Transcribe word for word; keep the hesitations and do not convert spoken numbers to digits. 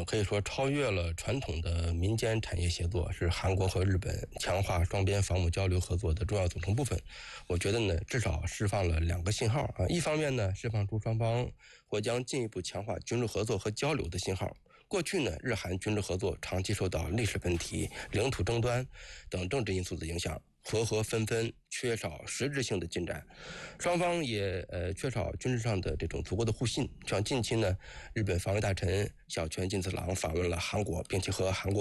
呃，可以说超越了传统的民间产业协作，是韩国和日本强化双边防务交流合作的重要组成部分。我觉得呢，至少释放了两个信号啊，一方面呢，释放出双方或将进一步强化军事合作和交流的信号。过去呢，日韩军事合作长期受到历史问题、领土争端等政治因素的影响，合合纷纷，缺少实质性的进展，双方也呃缺少军事上的这种足够的互信。像近期呢，日本防卫大臣小泉进次郎访问了韩国，并且和韩国